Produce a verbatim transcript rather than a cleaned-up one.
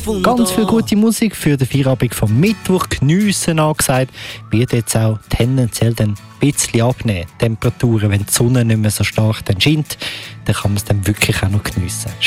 Ganz viel gute Musik für den Feierabend vom Mittwoch, geniessen angesagt. Wird jetzt auch tendenziell dann ein bisschen abnehmen. Temperaturen, wenn die Sonne nicht mehr so stark dann scheint, dann kann man es dann wirklich auch noch geniessen.